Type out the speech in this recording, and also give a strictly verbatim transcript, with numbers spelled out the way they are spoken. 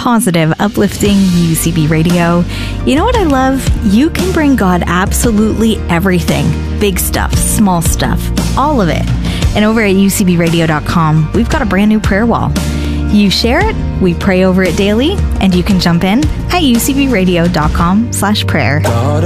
positive, uplifting U C B radio. You know what I love? You can bring God absolutely everything. Big stuff, small stuff, all of it. And over at U C B radio dot com, we've got a brand new prayer wall. You share it, we pray over it daily, and you can jump in at U C B radio dot com slash prayer.